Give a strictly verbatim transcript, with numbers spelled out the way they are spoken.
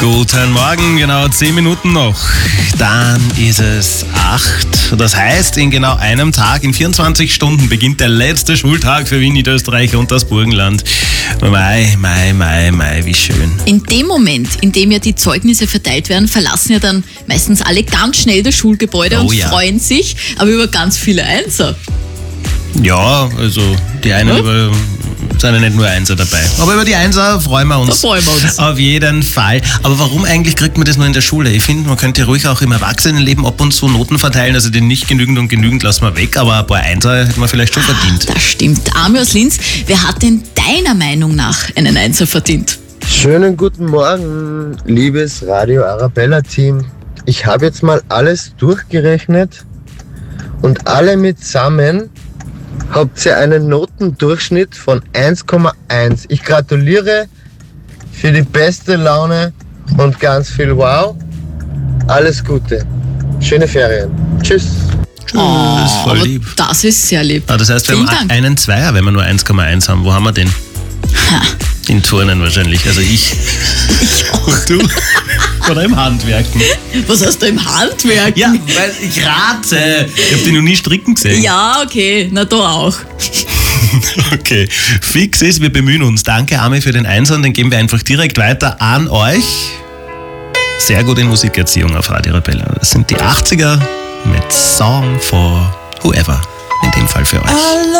Guten Morgen, genau zehn Minuten noch. Dann ist es acht. Das heißt, in genau einem Tag, in vierundzwanzig Stunden, beginnt der letzte Schultag für Wien, Niederösterreich und das Burgenland. Mai, mai, mai, mai, wie schön. In dem Moment, in dem ja die Zeugnisse verteilt werden, verlassen ja dann meistens alle ganz schnell das Schulgebäude Oh und ja. freuen sich, aber über ganz viele Einser. Ja, also die einen Ja? über... sind ja nicht nur Einser dabei. Aber über die Einser freuen wir uns. Da freuen wir uns. Auf jeden Fall. Aber warum eigentlich kriegt man das nur in der Schule? Ich finde, man könnte ruhig auch im Erwachsenenleben ab und zu Noten verteilen. Also den nicht genügend und genügend lassen wir weg. Aber ein paar Einser hätten wir vielleicht schon verdient. Das stimmt. Arme aus Linz, wer hat denn deiner Meinung nach einen Einser verdient? Schönen guten Morgen, liebes Radio Arabella-Team. Ich habe jetzt mal alles durchgerechnet und alle mitsammen habt ihr einen Notendurchschnitt von eins Komma eins. Ich gratuliere für die beste Laune und ganz viel Wow. Alles Gute. Schöne Ferien. Tschüss. Oh, das ist voll aber lieb. das ist sehr lieb. Ah, das heißt, wir Vielen haben Dank. einen Zweier, wenn wir nur eins Komma eins haben. Wo haben wir den? Ha, In Turnen wahrscheinlich. Also ich. ich auch. Und du? Oder im Handwerken. Was hast du im Handwerk? Ja, weil ich rate. Ich habe die noch nie stricken gesehen. Ja, okay, na da auch. Okay, fix ist, wir bemühen uns. Danke, Armi, für den Einser und den geben wir einfach direkt weiter an euch. Sehr gute Musikerziehung auf Radio Arabella. Das sind die achtziger mit Song for Whoever. In dem Fall für euch.